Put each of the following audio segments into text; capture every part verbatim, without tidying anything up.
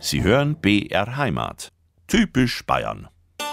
Sie hören B R Heimat. Typisch Bayern.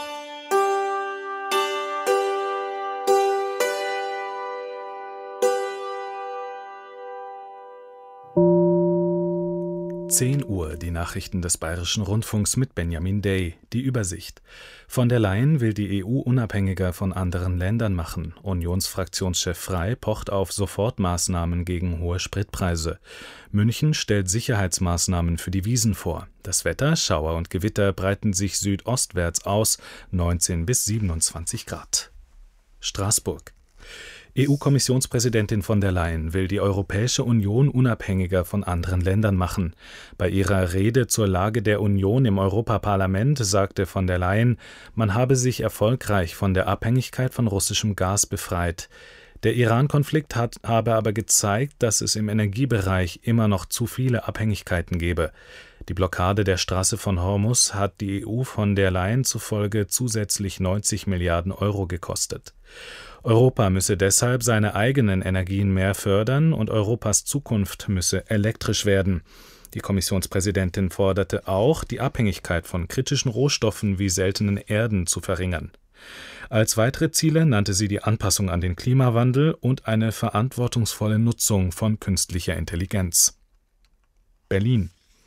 zehn Uhr, die Nachrichten des Bayerischen Rundfunks mit Benjamin Day. Die Übersicht. Von der Leyen will die E U unabhängiger von anderen Ländern machen. Unionsfraktionschef Frey pocht auf Sofortmaßnahmen gegen hohe Spritpreise. München stellt Sicherheitsmaßnahmen für die Wiesn vor. Das Wetter, Schauer und Gewitter breiten sich südostwärts aus, neunzehn bis siebenundzwanzig Grad. Straßburg. E U-Kommissionspräsidentin von der Leyen will die Europäische Union unabhängiger von anderen Ländern machen. Bei ihrer Rede zur Lage der Union im Europaparlament sagte von der Leyen, man habe sich erfolgreich von der Abhängigkeit von russischem Gas befreit. Der Iran-Konflikt hat, habe aber gezeigt, dass es im Energiebereich immer noch zu viele Abhängigkeiten gebe. Die Blockade der Straße von Hormuz hat die E U von der Leyen zufolge zusätzlich neunzig Milliarden Euro gekostet. Europa müsse deshalb seine eigenen Energien mehr fördern und Europas Zukunft müsse elektrisch werden. Die Kommissionspräsidentin forderte auch, die Abhängigkeit von kritischen Rohstoffen wie seltenen Erden zu verringern. Als weitere Ziele nannte sie die Anpassung an den Klimawandel und eine verantwortungsvolle Nutzung von künstlicher Intelligenz. Berlin.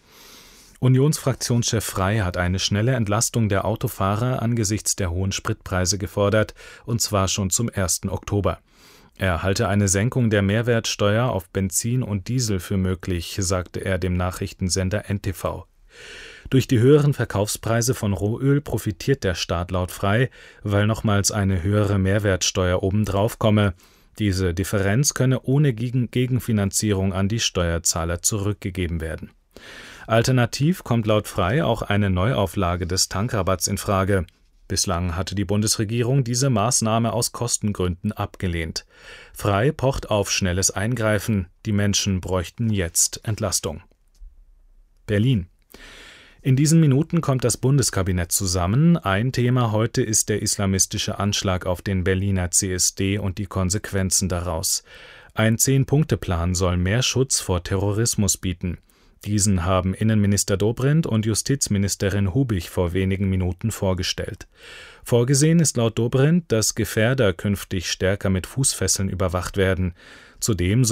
Unionsfraktionschef Frey hat eine schnelle Entlastung der Autofahrer angesichts der hohen Spritpreise gefordert, und zwar schon zum ersten Oktober. Er halte eine Senkung der Mehrwertsteuer auf Benzin und Diesel für möglich, sagte er dem Nachrichtensender N T V. Durch die höheren Verkaufspreise von Rohöl profitiert der Staat laut Frey, weil nochmals eine höhere Mehrwertsteuer obendrauf komme. Diese Differenz könne ohne Gegenfinanzierung an die Steuerzahler zurückgegeben werden. Alternativ kommt laut Frey auch eine Neuauflage des Tankrabatts in Frage. Bislang hatte die Bundesregierung diese Maßnahme aus Kostengründen abgelehnt. Frey pocht auf schnelles Eingreifen. Die Menschen bräuchten jetzt Entlastung. Berlin. In diesen Minuten kommt das Bundeskabinett zusammen. Ein Thema heute ist der islamistische Anschlag auf den Berliner C S D und die Konsequenzen daraus. Ein Zehn-Punkte-Plan soll mehr Schutz vor Terrorismus bieten. Diesen haben Innenminister Dobrindt und Justizministerin Hubich vor wenigen Minuten vorgestellt. Vorgesehen ist laut Dobrindt, dass Gefährder künftig stärker mit Fußfesseln überwacht werden. Zudem